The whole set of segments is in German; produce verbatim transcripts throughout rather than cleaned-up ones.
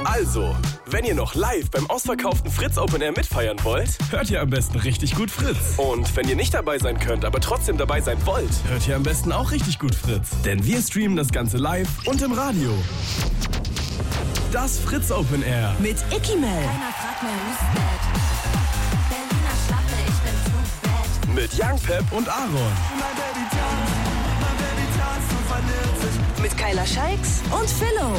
Also, wenn ihr noch live beim ausverkauften Fritz Open Air mitfeiern wollt, hört ihr am besten richtig gut Fritz. Und wenn ihr nicht dabei sein könnt, aber trotzdem dabei sein wollt, hört ihr am besten auch richtig gut Fritz. Denn wir streamen das Ganze live und im Radio. Das Fritz Open Air. Mit Icky Mel. Keiner fragt mehr, who's that? Berliner Schlappe, ich bin too bad. Mit Young Pep und Aaron. Mein Baby tanzt, mein Baby tanzt und verliert sich. Mit Kyla Scheiks und Philo.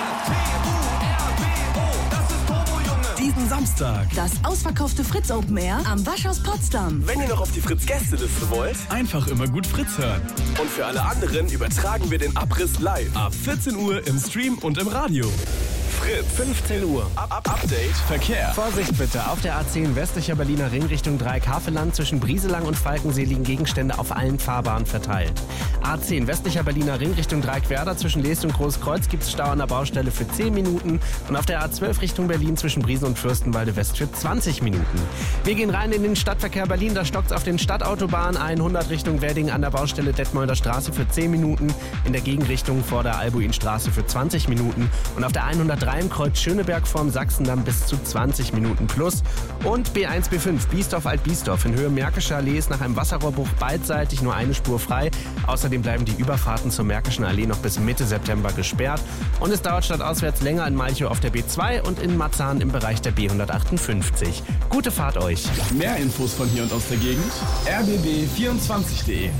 Diesen Samstag. Das ausverkaufte Fritz Open Air am Waschhaus Potsdam. Wenn ihr noch auf die Fritz-Gästeliste wollt, einfach immer gut Fritz hören. Und für alle anderen übertragen wir den Abriss live. Ab vierzehn Uhr im Stream und im Radio. Fritz, fünfzehn Uhr. Up, up, Update. Verkehr. Vorsicht bitte, auf der A zehn westlicher Berliner Ring Richtung Dreieck-Havelland zwischen Brieselang und Falkensee liegen Gegenstände auf allen Fahrbahnen verteilt. A zehn westlicher Berliner Ring Richtung Dreieck-Werder zwischen Leest und Großkreuz gibt es Stau an der Baustelle für zehn Minuten und auf der A zwölf Richtung Berlin zwischen Briesen und Fürstenwalde West für zwanzig Minuten. Wir gehen rein in den Stadtverkehr Berlin, da stockt's auf den Stadtautobahnen hundert Richtung Wedding an der Baustelle Detmolder Straße für zehn Minuten, in der Gegenrichtung vor der Albuinstraße für zwanzig Minuten und auf der hundertdrei im Kreuz Schöneberg vorm Sachsendamm bis zu zwanzig Minuten plus. Und B eins B fünf Biesdorf-Alt-Biesdorf in Höhe Märkischer Allee ist nach einem Wasserrohrbruch beidseitig nur eine Spur frei. Außerdem bleiben die Überfahrten zur Märkischen Allee noch bis Mitte September gesperrt. Und es dauert stadtauswärts länger in Malchow auf der B zwei und in Marzahn im Bereich der B hundertachtundfünfzig. Gute Fahrt euch. Mehr Infos von hier und aus der Gegend r b b vierundzwanzig punkt de.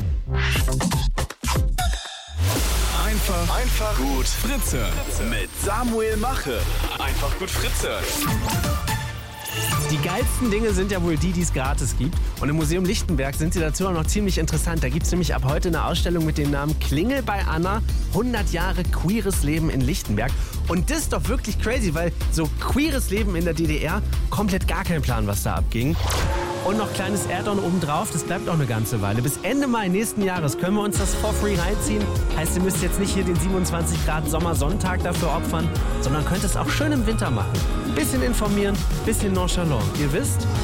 Einfach, einfach gut Fritz hören. Mit Samuel Mache. Einfach gut Fritz hören. Die geilsten Dinge sind ja wohl die, die es gratis gibt. Und im Museum Lichtenberg sind sie dazu auch noch ziemlich interessant. Da gibt es nämlich ab heute eine Ausstellung mit dem Namen Klingel bei Anna. hundert Jahre queeres Leben in Lichtenberg. Und das ist doch wirklich crazy, weil so queeres Leben in der D D R, komplett gar kein Plan, was da abging. Und noch kleines Add-on obendrauf, das bleibt auch eine ganze Weile. Bis Ende Mai nächsten Jahres können wir uns das for free reinziehen. Heißt, ihr müsst jetzt nicht hier den siebenundzwanzig Grad Sommersonntag dafür opfern, sondern könnt es auch schön im Winter machen. Bisschen informieren, bisschen nonchalant. Ihr wisst,